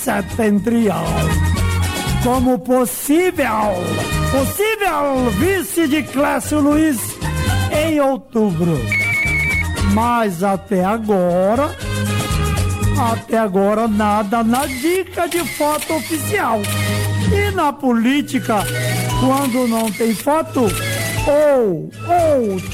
Setentrial como possível vice de Clécio Luiz em outubro. Mas até agora nada na dica de foto oficial. E na política, quando não tem foto, ou